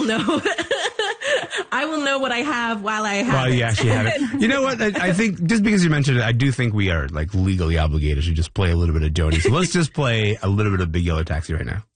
will know. I will know what I have while I have it. You actually have it. You know what? I think just because you mentioned it, I do think we are like legally obligated to just play a little bit of Joni. So let's just play a little bit of Big Yellow Taxi right now.